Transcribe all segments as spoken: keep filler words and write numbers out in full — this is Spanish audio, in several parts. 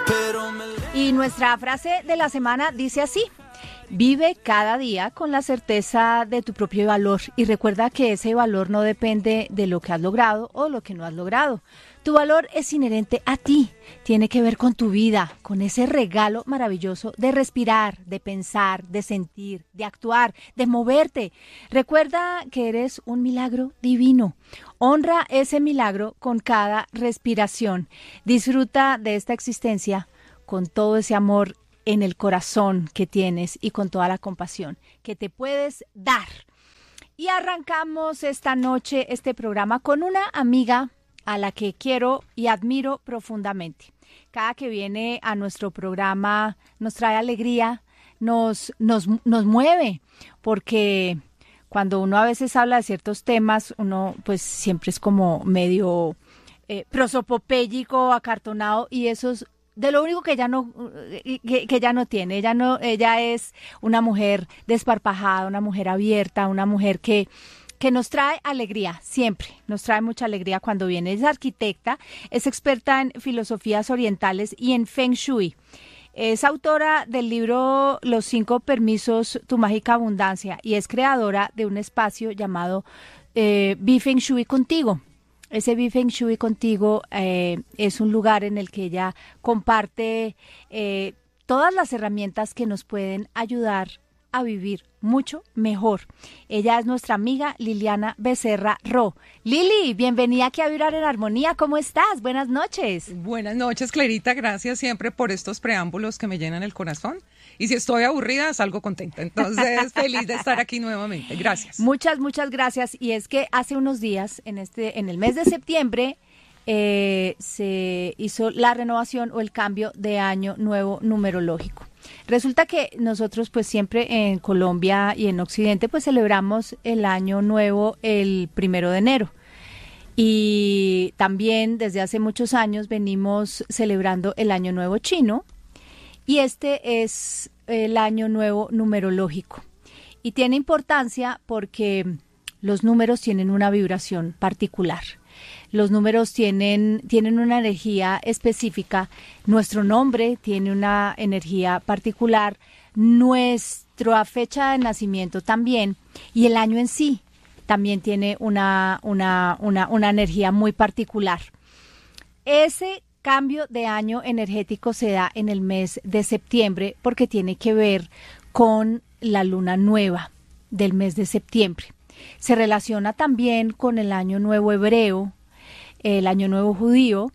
Y nuestra frase de la semana dice así: vive cada día con la certeza de tu propio valor y recuerda que ese valor no depende de lo que has logrado o lo que no has logrado. Tu valor es inherente a ti, tiene que ver con tu vida, con ese regalo maravilloso de respirar, de pensar, de sentir, de actuar, de moverte. Recuerda que eres un milagro divino. Honra ese milagro con cada respiración. Disfruta de esta existencia con todo ese amor en el corazón que tienes y con toda la compasión que te puedes dar. Y arrancamos esta noche este programa con una amiga a la que quiero y admiro profundamente. Cada que viene a nuestro programa nos trae alegría, nos, nos, nos mueve, porque cuando uno a veces habla de ciertos temas, uno pues siempre es como medio eh, prosopopéyico, acartonado, y eso es de lo único que ella no que, que ella no tiene. Ella no ella es una mujer desparpajada, una mujer abierta, una mujer que que nos trae alegría, siempre, nos trae mucha alegría cuando viene. Es arquitecta, es experta en filosofías orientales y en Feng Shui. Es autora del libro Los cinco permisos, tu mágica abundancia, y es creadora de un espacio llamado eh, Be Feng Shui Contigo. Ese Be Feng Shui Contigo eh, es un lugar en el que ella comparte eh, todas las herramientas que nos pueden ayudar a vivir mucho mejor. Ella es nuestra amiga Liliana Becerra Ro. Lili, bienvenida aquí a Vibrar en Armonía. ¿Cómo estás? Buenas noches. Buenas noches, Clarita. Gracias siempre por estos preámbulos que me llenan el corazón. Y si estoy aburrida, salgo contenta. Entonces, feliz de estar aquí nuevamente. Gracias. Muchas, muchas gracias. Y es que hace unos días, en este, en el mes de septiembre, eh, se hizo la renovación o el cambio de año nuevo numerológico. Resulta que nosotros pues siempre en Colombia y en Occidente pues celebramos el año nuevo el primero de enero. Y también desde hace muchos años venimos celebrando el año nuevo chino, y este es el año nuevo numerológico. Y tiene importancia porque los números tienen una vibración particular. Los números tienen, tienen una energía específica, nuestro nombre tiene una energía particular, nuestra fecha de nacimiento también, y el año en sí también tiene una, una, una, una energía muy particular. Ese cambio de año energético se da en el mes de septiembre porque tiene que ver con la luna nueva del mes de septiembre. Se relaciona también con el año nuevo hebreo, el año nuevo judío,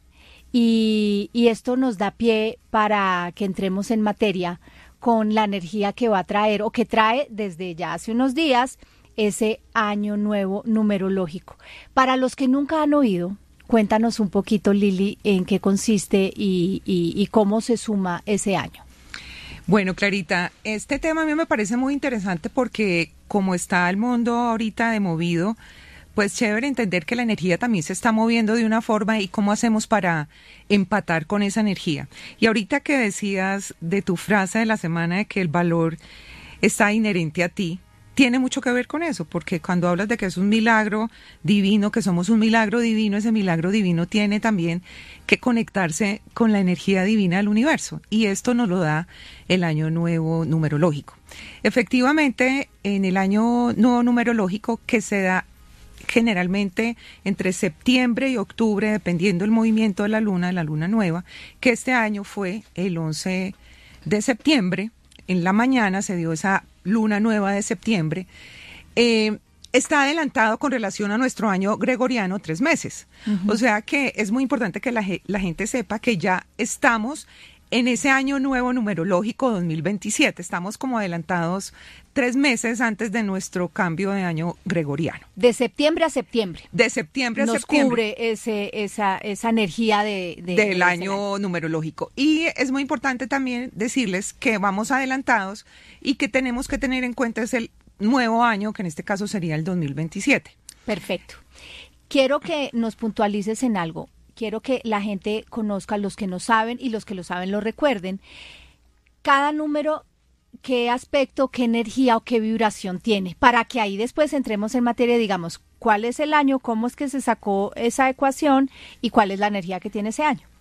y, y esto nos da pie para que entremos en materia con la energía que va a traer o que trae desde ya hace unos días ese año nuevo numerológico. Para los que nunca han oído, cuéntanos un poquito, Lili, en qué consiste y, y, y cómo se suma ese año. Bueno, Clarita, este tema a mí me parece muy interesante porque como está el mundo ahorita de movido, pues chévere entender que la energía también se está moviendo de una forma y cómo hacemos para empatar con esa energía. Y ahorita que decías de tu frase de la semana de que el valor está inherente a ti, tiene mucho que ver con eso, porque cuando hablas de que es un milagro divino, que somos un milagro divino, ese milagro divino tiene también que conectarse con la energía divina del universo, y esto nos lo da el año nuevo numerológico. Efectivamente, en el año nuevo numerológico, que se da generalmente entre septiembre y octubre, dependiendo del movimiento de la luna, de la luna nueva, que este año fue el once de septiembre, en la mañana se dio esa luna nueva de septiembre, eh, está adelantado con relación a nuestro año gregoriano tres meses. Uh-huh. O sea que es muy importante que la, la gente sepa que ya estamos en ese año nuevo numerológico dos mil veintisiete. Estamos como adelantados tres meses antes de nuestro cambio de año gregoriano. De septiembre a septiembre. De septiembre a Nos septiembre. Nos cubre ese, esa, esa energía de, de, del de año numerológico. Y es muy importante también decirles que vamos adelantados y que tenemos que tener en cuenta es el nuevo año, que en este caso sería el dos mil veintisiete. Perfecto. Quiero que nos puntualices en algo. Quiero que la gente conozca, los que no saben y los que lo saben lo recuerden. Cada número, qué aspecto, qué energía o qué vibración tiene, para que ahí después entremos en materia y digamos cuál es el año, cómo es que se sacó esa ecuación y cuál es la energía que tiene ese año.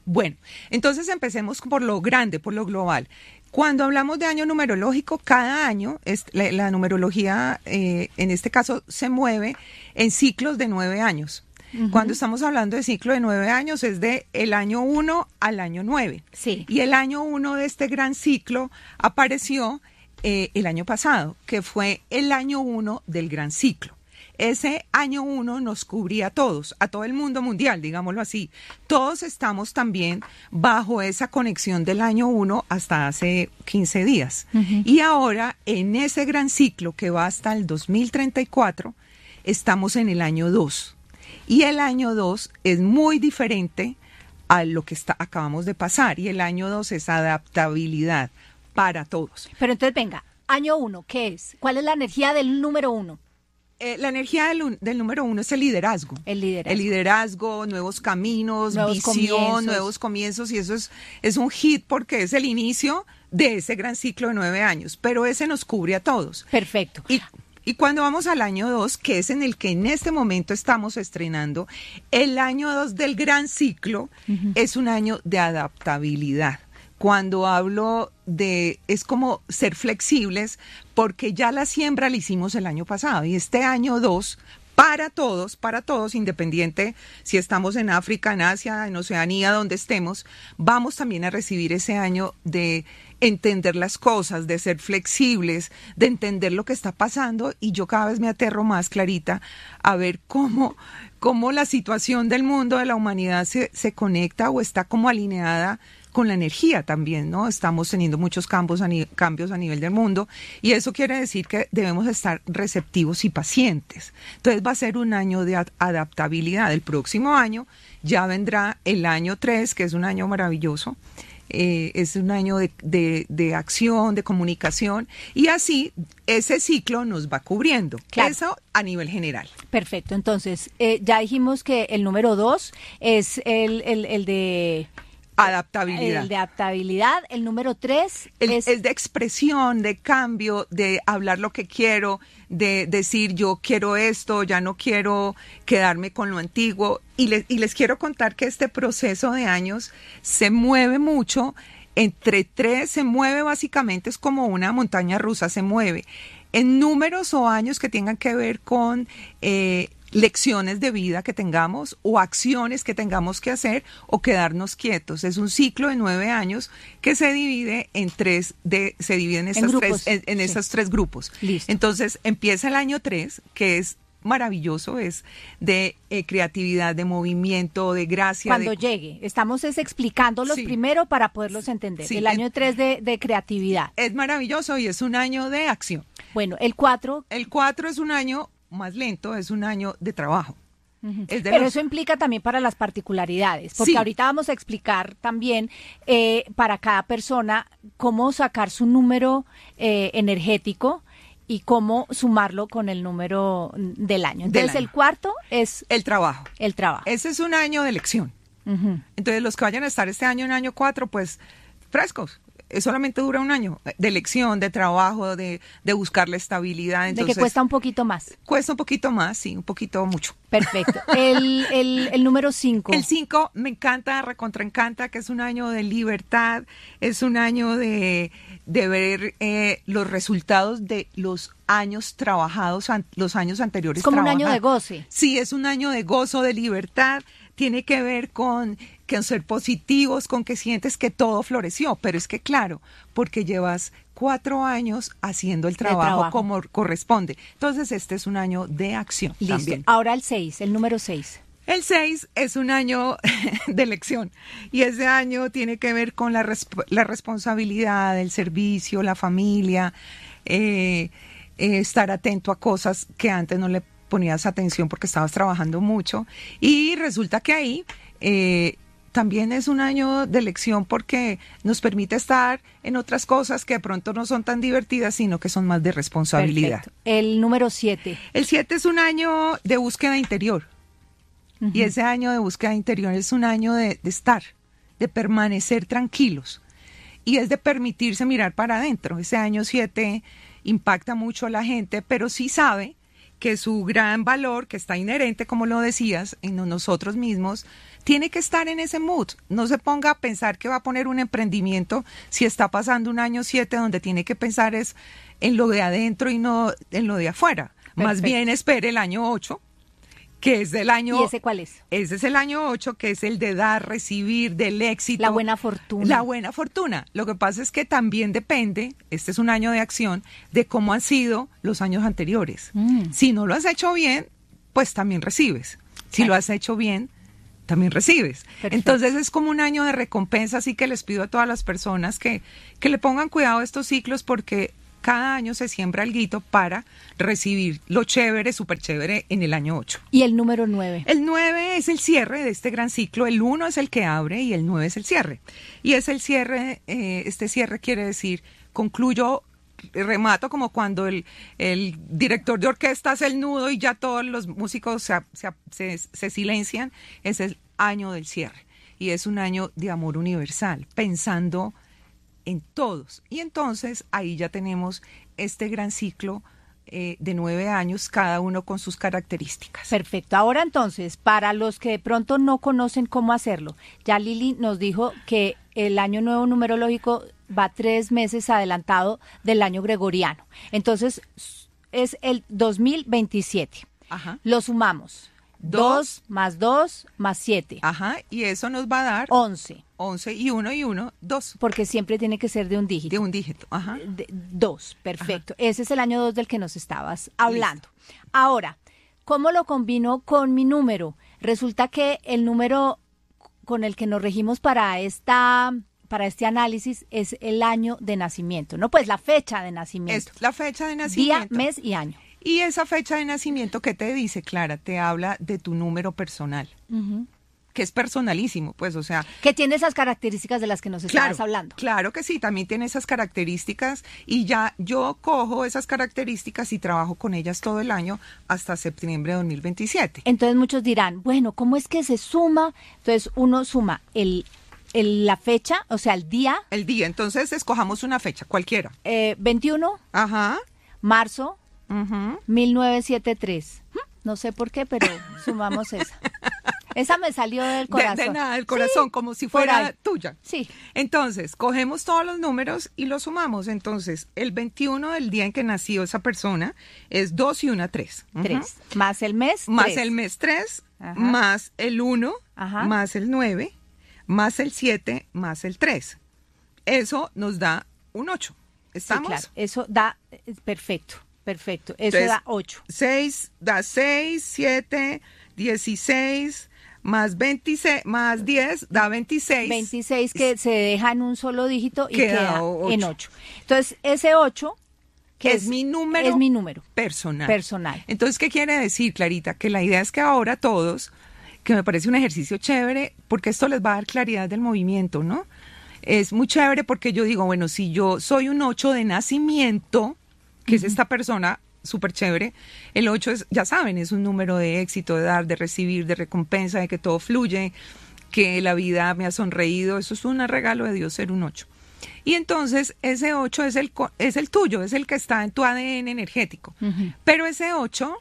Bueno, entonces empecemos por lo grande, por lo global. Cuando hablamos de año numerológico, cada año, es, la, la numerología eh, en este caso se mueve en ciclos de nueve años. Uh-huh. Cuando estamos hablando de ciclo de nueve años es de el año uno al año nueve. Sí. Y el año uno de este gran ciclo apareció eh, el año pasado, que fue el año uno del gran ciclo. Ese año uno nos cubría a todos, a todo el mundo mundial, digámoslo así. Todos estamos también bajo esa conexión del año uno hasta hace quince días. Uh-huh. Y ahora, en ese gran ciclo que va hasta el dos mil treinta y cuatro, estamos en el año dos. Y el año dos es muy diferente a lo que está, acabamos de pasar. Y el año dos es adaptabilidad para todos. Pero entonces, venga, año uno, ¿qué es? ¿Cuál es la energía del número uno? Eh, la energía del, del número uno es el liderazgo. El liderazgo. El liderazgo, nuevos caminos, nuevos visión, comienzos. nuevos comienzos. Y eso es, es un hit porque es el inicio de ese gran ciclo de nueve años. Pero ese nos cubre a todos. Perfecto. Y, y cuando vamos al año dos, que es en el que en este momento estamos estrenando, el año dos del gran ciclo uh-huh. es un año de adaptabilidad. Cuando hablo de, es como ser flexibles, porque ya la siembra la hicimos el año pasado y este año dos, para todos, para todos, independiente si estamos en África, en Asia, en Oceanía, donde estemos, vamos también a recibir ese año de entender las cosas, de ser flexibles, de entender lo que está pasando y yo cada vez me aterro más, Clarita, a ver cómo, cómo la situación del mundo, de la humanidad se, se conecta o está como alineada con la energía también, ¿no? Estamos teniendo muchos cambios a, ni- cambios a nivel del mundo y eso quiere decir que debemos estar receptivos y pacientes. Entonces va a ser un año de ad- adaptabilidad. El próximo año ya vendrá el año tres, que es un año maravilloso. Eh, es un año de, de, de acción, de comunicación y así ese ciclo nos va cubriendo. Claro. Eso a nivel general. Perfecto. Entonces, eh, ya dijimos que el número dos es el, el, el de... Adaptabilidad. El de adaptabilidad. El número tres el, es... es de expresión, de cambio, de hablar lo que quiero, de decir yo quiero esto, ya no quiero quedarme con lo antiguo. Y, le, y les quiero contar que este proceso de años se mueve mucho. Entre tres se mueve básicamente, es como una montaña rusa, se mueve en números o años que tengan que ver con... Eh, lecciones de vida que tengamos o acciones que tengamos que hacer o quedarnos quietos. Es un ciclo de nueve años que se divide en tres, de, se divide en, estas en tres, en, en sí. esos tres grupos. Listo. Entonces empieza el año tres, que es maravilloso, es de eh, creatividad, de movimiento, de gracia. Cuando de... llegue, estamos es explicándolos sí. primero para poderlos entender. Sí, el año es, tres de, de creatividad. Es maravilloso y es un año de acción. Bueno, el cuatro. El cuatro es un año más lento, es un año de trabajo. Uh-huh. Es de Pero los... eso implica también para las particularidades, porque sí. ahorita vamos a explicar también eh, para cada persona cómo sacar su número eh, energético y cómo sumarlo con el número del año. Entonces del año. El cuarto es... El trabajo. El trabajo. Ese es un año de elección. Uh-huh. Entonces los que vayan a estar este año en año cuatro, pues frescos. Solamente dura un año de elección, de trabajo, de, de buscar la estabilidad. Entonces, de que cuesta un poquito más. Cuesta un poquito más, sí, un poquito mucho. Perfecto. El, el, el número cinco. El cinco me encanta, recontra encanta, que es un año de libertad, es un año de, de ver eh, los resultados de los años trabajados, an, los años anteriores. Es como trabajados. Un año de goce. Sí, es un año de gozo, de libertad. Tiene que ver con, con ser positivos, con que sientes que todo floreció, pero es que claro, porque llevas cuatro años haciendo el trabajo, trabajo. como corresponde. Entonces este es un año de acción. Listo. También. Ahora el seis, el número seis. El seis es un año de elección y ese año tiene que ver con la, resp- la responsabilidad, el servicio, la familia, eh, eh, estar atento a cosas que antes no le ponías atención porque estabas trabajando mucho y resulta que ahí eh, también es un año de elección porque nos permite estar en otras cosas que de pronto no son tan divertidas sino que son más de responsabilidad. Perfecto. El número siete. El siete es un año de búsqueda interior uh-huh. y ese año de búsqueda interior es un año de, de estar, de permanecer tranquilos y es de permitirse mirar para adentro. Ese año siete impacta mucho a la gente pero sí sabe que su gran valor, que está inherente, como lo decías, en nosotros mismos, tiene que estar en ese mood. No se ponga a pensar que va a poner un emprendimiento si está pasando un año siete donde tiene que pensar es en lo de adentro y no en lo de afuera. Perfecto. Más bien espere el año ocho, que es del año... ¿Y ese cuál es? Ese es el año ocho, que es el de dar, recibir, del éxito. La buena fortuna. La buena fortuna. Lo que pasa es que también depende, este es un año de acción, de cómo han sido los años anteriores. Mm. Si no lo has hecho bien, pues también recibes. Si claro. lo has hecho bien, también recibes. Perfecto. Entonces es como un año de recompensa, así que les pido a todas las personas que, que le pongan cuidado a estos ciclos porque cada año se siembra alguito para recibir lo chévere, súper chévere en el año ocho. ¿Y el número nueve? El nueve es el cierre de este gran ciclo, el uno es el que abre y el nueve es el cierre. Y es el cierre, eh, este cierre quiere decir, concluyo, remato como cuando el, el director de orquesta hace el nudo y ya todos los músicos se, se, se, se silencian, es el año del cierre. Y es un año de amor universal, pensando en todos. Y entonces ahí ya tenemos este gran ciclo eh, de nueve años, cada uno con sus características. Perfecto. Ahora entonces, para los que de pronto no conocen cómo hacerlo, ya Lili nos dijo que el año nuevo numerológico va tres meses adelantado del año gregoriano. Entonces, es el dos mil veintisiete. Ajá. Lo sumamos. dos más dos más siete. Ajá, y eso nos va a dar... once. once y uno y uno, dos. Porque siempre tiene que ser de un dígito. De un dígito, ajá. De, dos, perfecto. Ajá. Ese es el año dos del que nos estabas hablando. Listo. Ahora, ¿cómo lo combino con mi número? Resulta que el número con el que nos regimos para esta... para este análisis es el año de nacimiento, ¿no? Pues la fecha de nacimiento. Es la fecha de nacimiento. Día, mes y año. Y esa fecha de nacimiento, ¿qué te dice, Clara? Te habla de tu número personal, uh-huh. que es personalísimo, pues, o sea... Que tiene esas características de las que nos estabas claro, hablando. Claro que sí, también tiene esas características y ya yo cojo esas características y trabajo con ellas todo el año hasta septiembre de dos mil veintisiete. Entonces muchos dirán, bueno, ¿cómo es que se suma? Entonces uno suma el... El, la fecha, o sea, el día. El día, entonces escojamos una fecha, cualquiera. Eh, veintiuno. Ajá. Marzo. Uh-huh. mil novecientos setenta y tres. No sé por qué, pero sumamos esa. Esa me salió del corazón. De, de nada, del corazón, sí, como si fuera tuya. Sí. Entonces, cogemos todos los números y los sumamos. Entonces, el veintiuno del día en que nació esa persona es dos y una, tres. Uh-huh. Tres. Más el mes, Más tres. el mes, tres. Ajá. Más el uno. Ajá. Más el nueve. Más el siete, más el tres. Eso nos da un ocho. ¿Estamos? Sí, claro. Eso da, perfecto, perfecto. Eso Entonces, da ocho. seis da seis, siete, dieciséis, más veintiséis, más diez da veintiséis. veintiséis que se deja en un solo dígito y queda, queda ocho. En ocho. Entonces, ese ocho... que es, es mi número. Es mi número. Personal. Personal. Entonces, ¿qué quiere decir, Clarita? Que la idea es que ahora todos... que me parece un ejercicio chévere, porque esto les va a dar claridad del movimiento, ¿no? Es muy chévere porque yo digo, bueno, si yo soy un ocho de nacimiento, que uh-huh. es esta persona súper chévere, el ocho es, ya saben, es un número de éxito, de dar, de recibir, de recompensa, de que todo fluye, que la vida me ha sonreído, eso es un regalo de Dios ser un ocho. Y entonces ese ocho es el, es el tuyo, es el que está en tu A D N energético, uh-huh. pero ese ocho...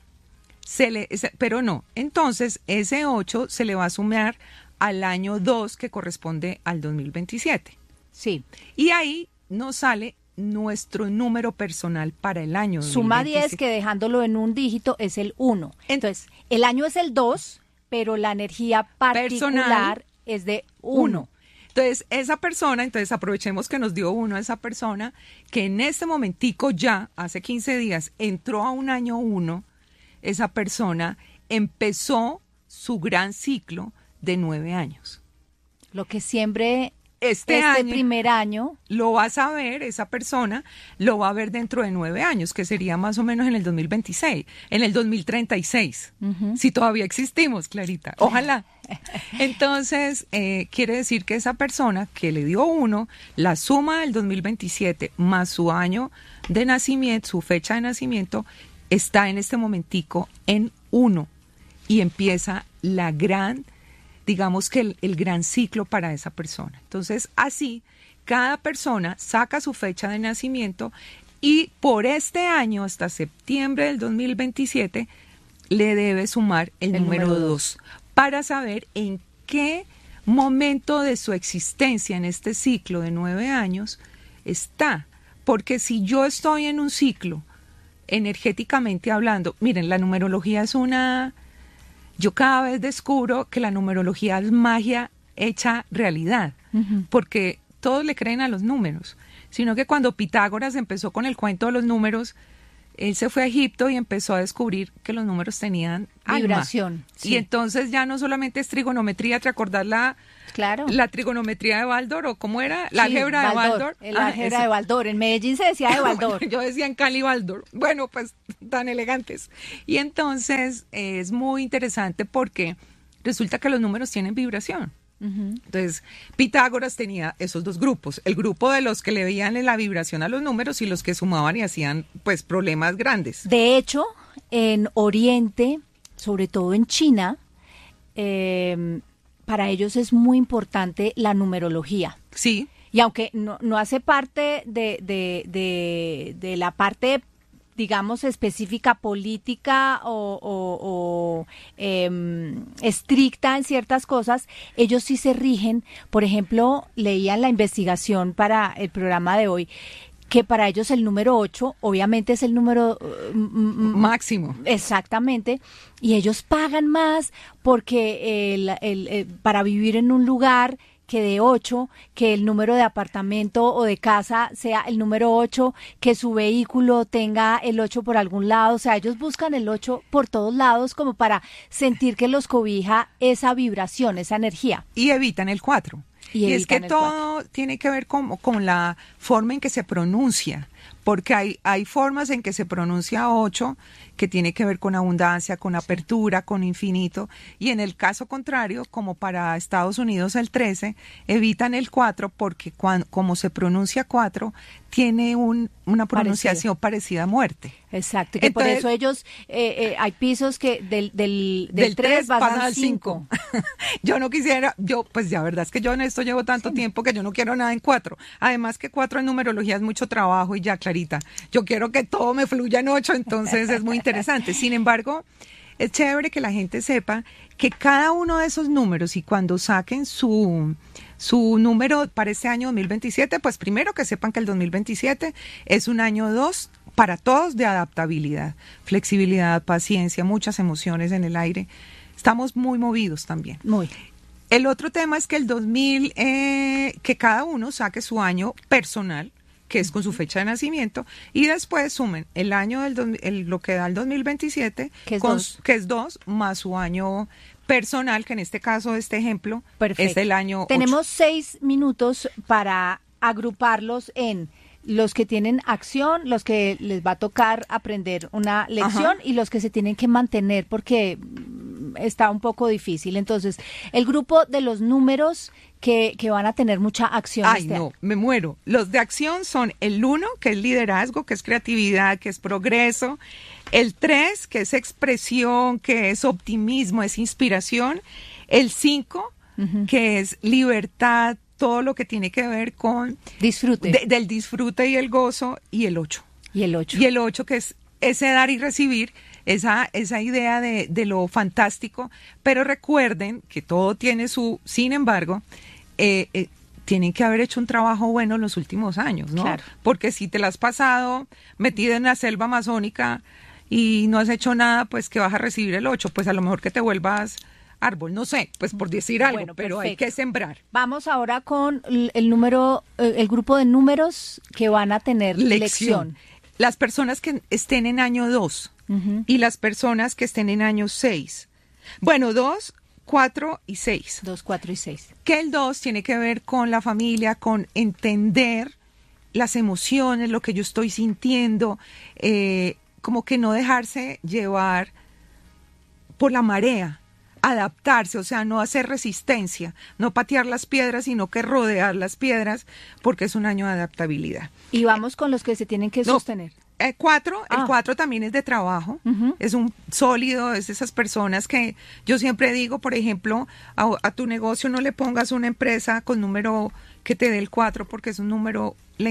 Se le, pero no, entonces ese ocho se le va a sumar al año dos que corresponde al dos mil veintisiete. Sí. Y ahí nos sale nuestro número personal para el año Suma dos mil veintisiete. diez, que dejándolo en un dígito es el uno. Entonces, el año es el dos, pero la energía particular personal, es de uno. Entonces, esa persona, entonces aprovechemos que nos dio uno a esa persona, que en este momentico ya, hace quince días, entró a un año uno. Esa persona empezó su gran ciclo de nueve años. Lo que siempre este, este año, primer año... Lo vas a ver, esa persona lo va a ver dentro de nueve años, que sería más o menos en el dos mil veintiséis, en el dos mil treinta y seis, uh-huh. si todavía existimos, Clarita. Ojalá. Entonces, eh, quiere decir que esa persona que le dio uno, la suma del dos mil veintisiete más su año de nacimiento, su fecha de nacimiento, está en este momentico en uno y empieza la gran, digamos que el, el gran ciclo para esa persona. Entonces, así, cada persona saca su fecha de nacimiento Y por este año, hasta septiembre del dos mil veintisiete, le debe sumar el, el número dos para saber en qué momento de su existencia en este ciclo de nueve años está. Porque si yo estoy en un ciclo, energéticamente hablando, miren, la numerología es una... Yo cada vez descubro que la numerología es magia hecha realidad, uh-huh. porque todos le creen a los números, sino que cuando Pitágoras empezó con el cuento de los números, él se fue a Egipto y empezó a descubrir que los números tenían vibración. Alma. Sí. Y entonces ya no solamente es trigonometría, ¿te acordás la, claro. la trigonometría de Baldor o cómo era? La sí, álgebra de Baldor. La álgebra ah, de Baldor. En Medellín se decía de Baldor. Bueno, yo decía en Cali Baldor. Bueno, pues tan elegantes. Y entonces eh, es muy interesante porque resulta que los números tienen vibración. Uh-huh. Entonces, Pitágoras tenía esos dos grupos, el grupo de los que le veían la vibración a los números y los que sumaban y hacían pues problemas grandes. De hecho, en Oriente, sobre todo en China, eh, para ellos es muy importante la numerología. Sí. Y aunque no, no hace parte de, de, de, de la parte, digamos, específica política o, o, o eh, estricta en ciertas cosas, ellos sí se rigen. Por ejemplo, leían la investigación para el programa de hoy, que para ellos el número ocho obviamente es el número uh, máximo. Exactamente, y ellos pagan más porque el, el, el, para vivir en un lugar que de ocho, que el número de apartamento o de casa sea el número ocho, que su vehículo tenga el ocho por algún lado. O sea, ellos buscan el ocho por todos lados como para sentir que los cobija esa vibración, esa energía. Y evitan el cuatro. Y, y es que todo cuatro. Tiene que ver con, con la forma en que se pronuncia, porque hay, hay formas en que se pronuncia ocho que tiene que ver con abundancia, con apertura, con infinito, y en el caso contrario, como para Estados Unidos el trece, evitan el cuatro porque cuando, como se pronuncia cuatro, tiene un, una pronunciación parecida. parecida a muerte. Exacto, y que Entonces, por eso ellos, eh, eh, hay pisos que del, del, del, del tres pasan al cinco. Yo no quisiera, yo, pues la verdad es que yo en esto llevo tanto sí. tiempo que yo no quiero nada en cuatro. Además que cuatro en numerología es mucho trabajo y ya, Clarita, yo quiero que todo me fluya en ocho, entonces es muy interesante. Sin embargo, es chévere que la gente sepa que cada uno de esos números, y cuando saquen su, su número para este año dos mil veintisiete, pues primero que sepan que el dos mil veintisiete es un año dos para todos de adaptabilidad, flexibilidad, paciencia, muchas emociones en el aire. Estamos muy movidos también. Muy. El otro tema es que el dos mil, eh, que cada uno saque su año personal, que es con su fecha de nacimiento, y después sumen el año del dos, el, lo que da el dos mil veintisiete, que es, con, dos. que es dos, más su año personal, que en este caso, este ejemplo, Perfecto. es el año Tenemos ocho. seis minutos para agruparlos en los que tienen acción, los que les va a tocar aprender una lección, Ajá. y los que se tienen que mantener porque está un poco difícil. Entonces, el grupo de los números que, que van a tener mucha acción. Ay, este no, año. me muero. Los de acción son el uno, que es liderazgo, que es creatividad, que es progreso. El tres, que es expresión, que es optimismo, es inspiración. El cinco, uh-huh. que es libertad, todo lo que tiene que ver con disfrute, de, del disfrute y el gozo. Y el ocho. Y el ocho. Y el ocho, que es ese dar y recibir, esa, esa idea de, de lo fantástico. Pero recuerden que todo tiene su, sin embargo, eh, eh, tienen que haber hecho un trabajo bueno en los últimos años, ¿no? Claro. Porque si te la has pasado metida en la selva amazónica y no has hecho nada, pues que vas a recibir el ocho, pues a lo mejor que te vuelvas árbol, no sé, pues por decir algo, bueno, pero perfecto. Hay que sembrar. Vamos ahora con el número, el grupo de números que van a tener lección. lección. Las personas que estén en año dos uh-huh. y las personas que estén en año seis. Bueno, dos, cuatro y seis. dos, cuatro y seis. Que el dos tiene que ver con la familia, con entender las emociones, lo que yo estoy sintiendo, eh, como que no dejarse llevar por la marea, adaptarse, o sea, no hacer resistencia, no patear las piedras, sino que rodear las piedras, porque es un año de adaptabilidad. Y vamos con los que se tienen que no, sostener. Eh, cuatro, ah. el cuatro también es de trabajo, uh-huh. es un sólido, es de esas personas que yo siempre digo, por ejemplo, a, a tu negocio no le pongas una empresa con número que te dé el cuatro porque es un número lento.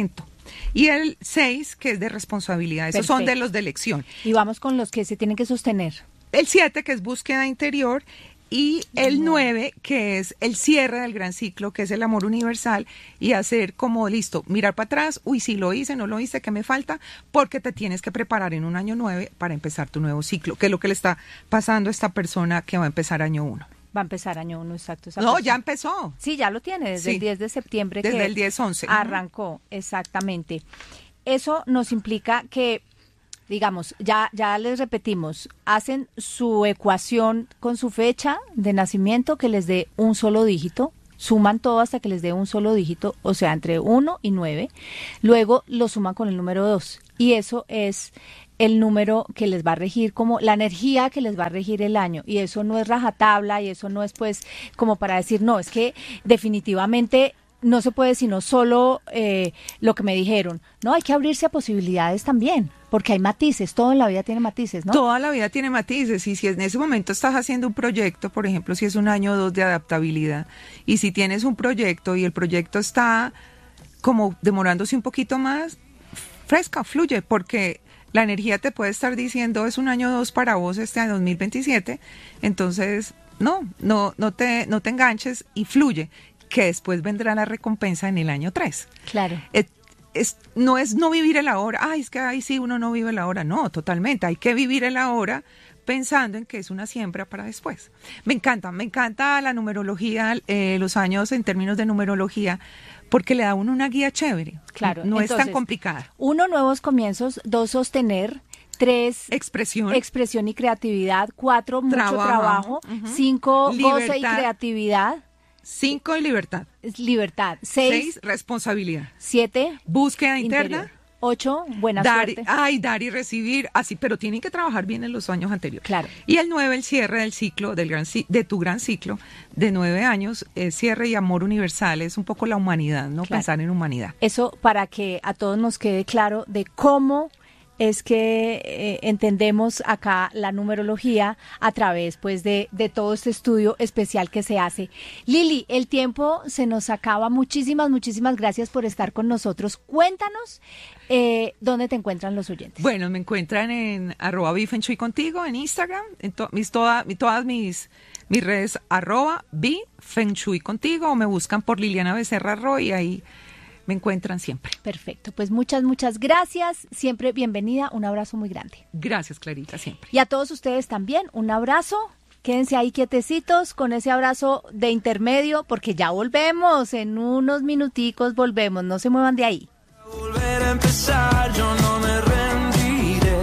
y el seis, que es de responsabilidad. Esos Perfecto. son de los de elección. Y vamos con los que se tienen que sostener. El siete, que es búsqueda interior, y el nueve, que es el cierre del gran ciclo, que es el amor universal, y hacer como, listo, mirar para atrás, uy, sí lo hice, no lo hice, ¿qué me falta? Porque te tienes que preparar en un año nueve para empezar tu nuevo ciclo, que es lo que le está pasando a esta persona que va a empezar año uno. Va a empezar año uno, exacto. Esa No, persona. ya empezó. Sí, ya lo tiene, desde Sí. el diez de septiembre. Desde que el diez once. Arrancó, exactamente. Eso nos implica que, digamos, ya, ya les repetimos, hacen su ecuación con su fecha de nacimiento que les dé un solo dígito, suman todo hasta que les dé un solo dígito, o sea, entre uno y nueve, luego lo suman con el número dos, y eso es el número que les va a regir, como la energía que les va a regir el año, y eso no es rajatabla, y eso no es pues como para decir, no, es que definitivamente no se puede sino solo eh, lo que me dijeron, no, hay que abrirse a posibilidades también, porque hay matices, todo en la vida tiene matices, ¿no? Toda la vida tiene matices, y si en ese momento estás haciendo un proyecto, por ejemplo, si es un año o dos de adaptabilidad, y si tienes un proyecto y el proyecto está como demorándose un poquito más, fresca, fluye, porque la energía te puede estar diciendo es un año o dos para vos este año dos mil veintisiete, entonces no, no, no te, no te enganches y fluye, que después vendrá la recompensa en el año tres. Claro. Eh, Es, no es no vivir el ahora, ay, es que ay, sí, uno no vive el ahora, no, totalmente, hay que vivir el ahora pensando en que es una siembra para después. Me encanta, me encanta la numerología, eh, los años en términos de numerología, porque le da a uno una guía chévere, Claro. no Entonces, es tan complicada. Uno, nuevos comienzos, dos, sostener, tres, Expresión, expresión y creatividad, cuatro, mucho Trabajo, trabajo, ujú. cinco, goce y Libertad. creatividad, cinco y libertad, es libertad, seis, seis, responsabilidad, siete, búsqueda interna, interior, ocho, buena dar, suerte. ay, dar y recibir, así, pero tienen que trabajar bien en los años anteriores. Claro. Y el nueve, el cierre del ciclo, del gran, ci- de tu gran ciclo, de nueve años, eh, cierre y amor universal, es un poco la humanidad, ¿no? Claro. Pensar en humanidad. Eso para que a todos nos quede claro de cómo es que eh, entendemos acá la numerología a través pues de, de todo este estudio especial que se hace. Lili, el tiempo se nos acaba. Muchísimas, muchísimas gracias por estar con nosotros. Cuéntanos eh, dónde te encuentran los oyentes. Bueno, me encuentran en arroba bifenshui contigo en Instagram, en to- mis, toda, mi- todas mis, mis redes arroba bifenshui contigo, o me buscan por Liliana Becerra Roy y ahí me encuentran siempre. Perfecto, pues muchas, muchas gracias. Siempre bienvenida. Un abrazo muy grande. Gracias, Clarita, siempre. Y a todos ustedes también, un abrazo. Quédense ahí quietecitos con ese abrazo de intermedio, porque ya volvemos. En unos minuticos volvemos. No se muevan de ahí. Volver a empezar, yo no me rendiré.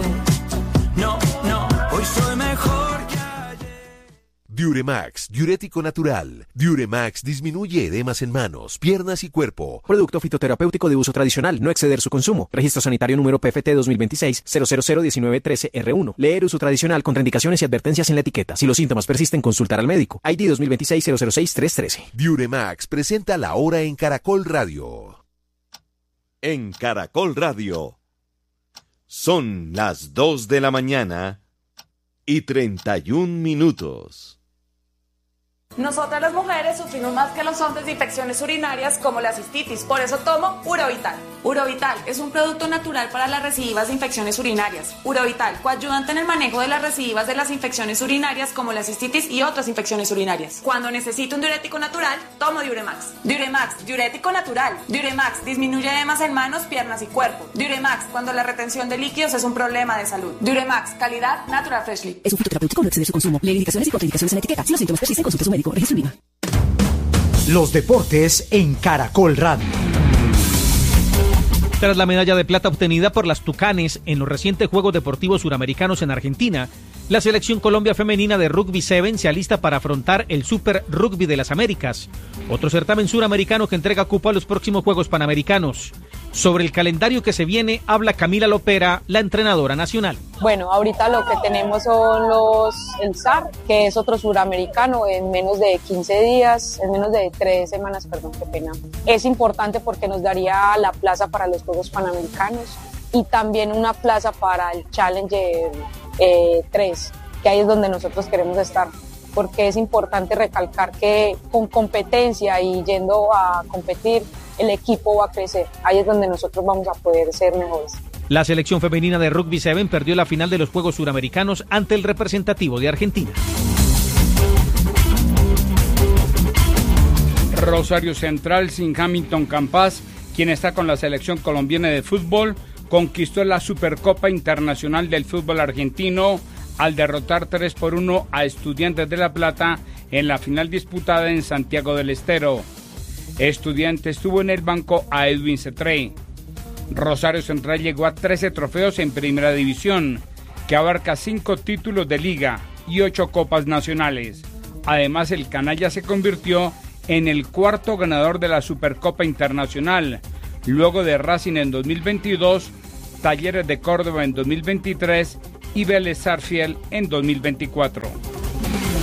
No, no, hoy soy mejor que ayer. Diuremax, diurético natural. Diuremax disminuye edemas en manos, piernas y cuerpo. Producto fitoterapéutico de uso tradicional, no exceder su consumo. Registro sanitario número P F T dos mil veintiséis cero cero cero diecinueve trece R uno. Leer uso tradicional, contraindicaciones y advertencias en la etiqueta. Si los síntomas persisten, consultar al médico. I D dos mil veintiséis cero cero seis tres trece. Diuremax presenta la hora en Caracol Radio. En Caracol Radio. Son las dos de la mañana y treinta y un minutos. Nosotras las mujeres sufrimos más que los hombres de infecciones urinarias como la cistitis, por eso tomo Urovital. Urovital es un producto natural para las recidivas de infecciones urinarias. Urovital, coayudante en el manejo de las recidivas de las infecciones urinarias como la cistitis y otras infecciones urinarias. Cuando necesito un diurético natural, tomo Diuremax. Diuremax, diurético natural. Diuremax disminuye edemas en manos, piernas y cuerpo. Diuremax, cuando la retención de líquidos es un problema de salud. Diuremax, calidad Natural Freshly. Es un fitoterapéutico, no exceder su consumo. Lee indicaciones y contraindicaciones en la etiqueta. Si los síntomas persisten, consulte a su médico. Registro INVIMA. Los deportes en Caracol Radio. Tras la medalla de plata obtenida por las Tucanes en los recientes Juegos Deportivos Suramericanos en Argentina, la selección Colombia femenina de Rugby siete se alista para afrontar el Super Rugby de las Américas, otro certamen suramericano que entrega cupo a los próximos Juegos Panamericanos. Sobre el calendario que se viene, habla Camila Lopera, la entrenadora nacional. Bueno, ahorita lo que tenemos son los el S A R, que es otro suramericano en menos de quince días, en menos de tres semanas, perdón, qué pena. Es importante porque nos daría la plaza para los Juegos Panamericanos y también una plaza para el Challenger eh, tres, que ahí es donde nosotros queremos estar, porque es importante recalcar que con competencia y yendo a competir el equipo va a crecer. Ahí es donde nosotros vamos a poder ser mejores. La selección femenina de Rugby siete perdió la final de los Juegos Suramericanos ante el representativo de Argentina. Rosario Central sin Hamilton Campas, quien está con la selección colombiana de fútbol, conquistó la Supercopa Internacional del Fútbol Argentino al derrotar tres por uno a Estudiantes de La Plata en la final disputada en Santiago del Estero. Estudiantes tuvo en el banco a Edwin Cetré. Rosario Central llegó a trece trofeos en Primera División, que abarca cinco títulos de liga y ocho copas nacionales. Además, el canalla se convirtió en el cuarto ganador de la Supercopa Internacional, luego de Racing en dos mil veintidós, Talleres de Córdoba en dos mil veintitrés y Vélez Sarsfield en dos mil veinticuatro.